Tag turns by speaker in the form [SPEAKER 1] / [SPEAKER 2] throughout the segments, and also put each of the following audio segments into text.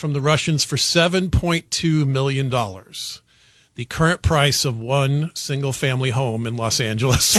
[SPEAKER 1] from the Russians for $7.2 million. The current price of one single-family home in Los Angeles. We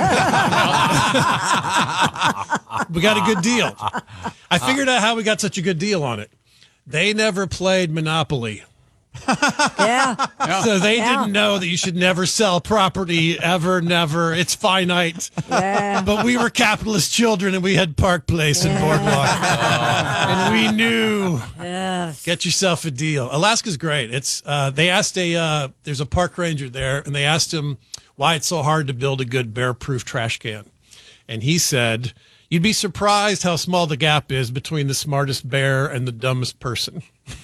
[SPEAKER 1] got a good deal. I figured out how we got such a good deal on it. They never played Monopoly.
[SPEAKER 2] Yeah.
[SPEAKER 1] So they didn't know that you should never sell property, ever, never. It's finite.
[SPEAKER 2] Yeah.
[SPEAKER 1] But we were capitalist children, and we had Park Place and Boardwalk. And we knew.
[SPEAKER 2] Yes.
[SPEAKER 1] Get yourself a deal. Alaska's great. It's they asked there's a park ranger there, and they asked him why it's so hard to build a good bear-proof trash can. And he said, you'd be surprised how small the gap is between the smartest bear and the dumbest person.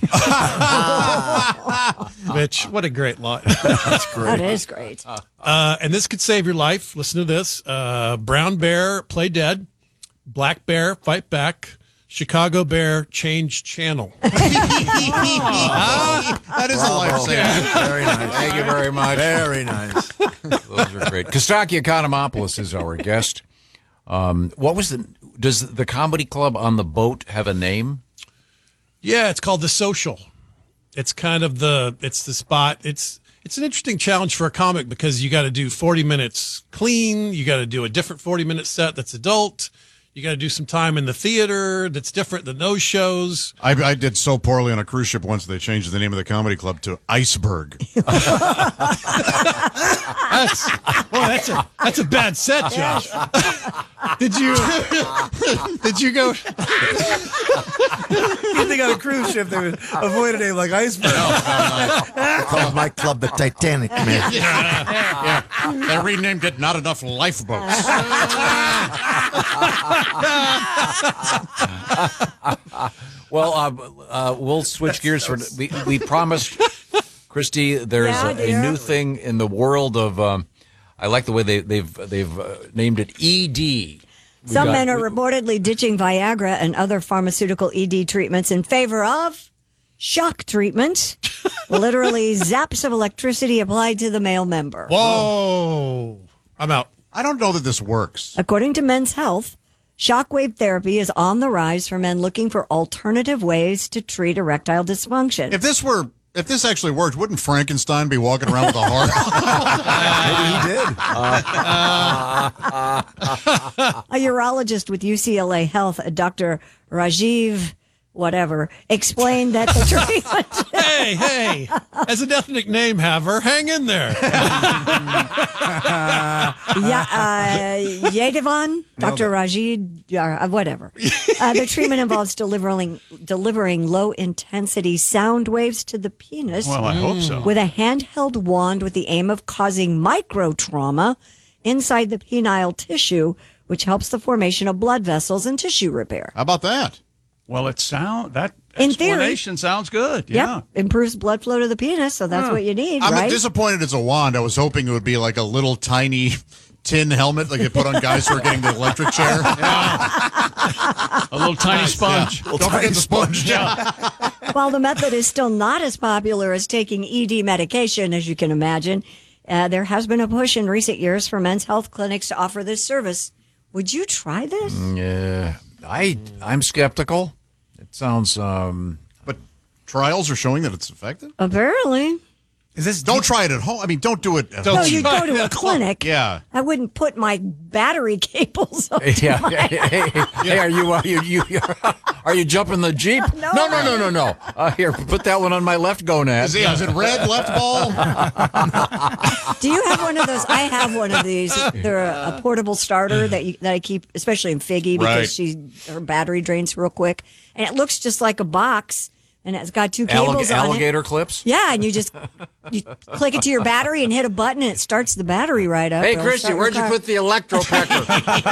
[SPEAKER 1] Mitch, what a great line.
[SPEAKER 3] That's great.
[SPEAKER 2] That is great.
[SPEAKER 1] And this could save your life. Listen to this. Brown bear, play dead. Black bear, fight back. Chicago bear, change channel.
[SPEAKER 4] That is a lifesaver.
[SPEAKER 3] Very nice.
[SPEAKER 5] Thank you very much.
[SPEAKER 3] Very nice.
[SPEAKER 5] Those are great. Kostaki Economopoulos is our guest. Does the comedy club on the boat have a name?
[SPEAKER 1] Yeah, it's called The Social. It's kind of it's the spot. It's an interesting challenge for a comic because you got to do 40 minutes clean. You got to do a different 40-minute set that's adult. You got to do some time in the theater that's different than those shows.
[SPEAKER 4] I did so poorly on a cruise ship once they changed the name of the comedy club to Iceberg.
[SPEAKER 1] That's a bad set, Josh. Did you go?
[SPEAKER 3] You think on a cruise ship they would avoid a name like Iceberg?
[SPEAKER 4] No.
[SPEAKER 3] Called my club the Titanic, man.
[SPEAKER 4] Yeah. They renamed it Not Enough Lifeboats.
[SPEAKER 5] Well, we'll switch gears. We promised, Christy, there's a new thing in the world of. I like the way they've named it ED.
[SPEAKER 2] Some men are reportedly ditching Viagra and other pharmaceutical ED treatments in favor of shock treatment, literally zaps of electricity applied to the male member.
[SPEAKER 1] Whoa! I'm out.
[SPEAKER 4] I don't know that this works.
[SPEAKER 2] According to Men's Health, shockwave therapy is on the rise for men looking for alternative ways to treat erectile dysfunction.
[SPEAKER 4] If this actually worked, wouldn't Frankenstein be walking around with a heart?
[SPEAKER 3] Maybe he did.
[SPEAKER 2] A urologist with UCLA Health, Dr. Rajiv explained that the treatment...
[SPEAKER 1] Hey, as an ethnic name haver, hang in there.
[SPEAKER 2] Yadavan, Dr. Rajid, whatever. The treatment involves delivering low-intensity sound waves to the penis.
[SPEAKER 6] Well, I hope so.
[SPEAKER 2] With a handheld wand with the aim of causing microtrauma inside the penile tissue, which helps the formation of blood vessels and tissue repair.
[SPEAKER 4] How about that?
[SPEAKER 6] Well, that
[SPEAKER 2] In theory,
[SPEAKER 6] explanation sounds good. Yeah.
[SPEAKER 2] Yep, improves blood flow to the penis, so that's what you need,
[SPEAKER 4] I'm
[SPEAKER 2] right?
[SPEAKER 4] disappointed it's a wand. I was hoping it would be like a little tiny tin helmet like they put on guys who are getting the electric chair.
[SPEAKER 6] A little tiny sponge.
[SPEAKER 4] Yeah. Don't forget the sponge.
[SPEAKER 6] Yeah.
[SPEAKER 2] While the method is still not as popular as taking ED medication, as you can imagine, there has been a push in recent years for men's health clinics to offer this service. Would you try this?
[SPEAKER 5] Yeah, I'm skeptical. It sounds.
[SPEAKER 4] But trials are showing that it's effective.
[SPEAKER 2] Apparently.
[SPEAKER 4] Don't try it at home. I mean, don't do it at home.
[SPEAKER 2] No, you go to a clinic.
[SPEAKER 4] Yeah.
[SPEAKER 2] I wouldn't put my battery cables up to
[SPEAKER 5] Yeah.
[SPEAKER 2] my...
[SPEAKER 5] Hey, are you jumping the Jeep? No. Here, put that one on my left gonad.
[SPEAKER 4] Is it red left ball?
[SPEAKER 2] Do you have one of those? I have one of these. They're a portable starter that I keep, especially in Figgy, because her battery drains real quick. And it looks just like a box. And it's got two cables on it.
[SPEAKER 5] Alligator clips?
[SPEAKER 2] Yeah, and you click it to your battery and hit a button, and it starts the battery right up.
[SPEAKER 5] Hey,
[SPEAKER 2] It'll
[SPEAKER 5] Christy,
[SPEAKER 2] start
[SPEAKER 5] where'd
[SPEAKER 2] your
[SPEAKER 5] you
[SPEAKER 2] car.
[SPEAKER 5] put the electro-pecker?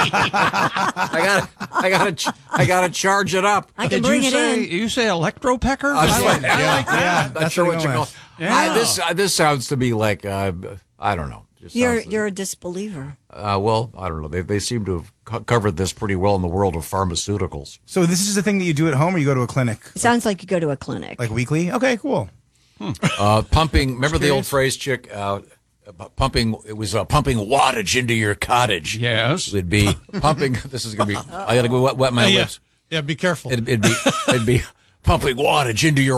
[SPEAKER 5] I gotta charge it up.
[SPEAKER 2] I can bring it in.
[SPEAKER 6] You say electro-pecker?
[SPEAKER 3] Yeah,
[SPEAKER 5] Not sure what you call it.
[SPEAKER 6] Yeah.
[SPEAKER 5] This sounds to be like, I don't know.
[SPEAKER 2] You're a disbeliever.
[SPEAKER 5] Well, I don't know. They seem to have covered this pretty well in the world of pharmaceuticals.
[SPEAKER 3] So this is the thing that you do at home, or you go to a clinic?
[SPEAKER 2] It sounds like you go to a clinic.
[SPEAKER 3] Like weekly? Okay, cool.
[SPEAKER 5] Pumping. Remember the old phrase, chick? Pumping. It was pumping wattage into your cottage.
[SPEAKER 6] Yes.
[SPEAKER 5] It'd be pumping. This is gonna be. I gotta go wet my lips.
[SPEAKER 1] Yeah, be careful.
[SPEAKER 5] It'd be pumping wattage into your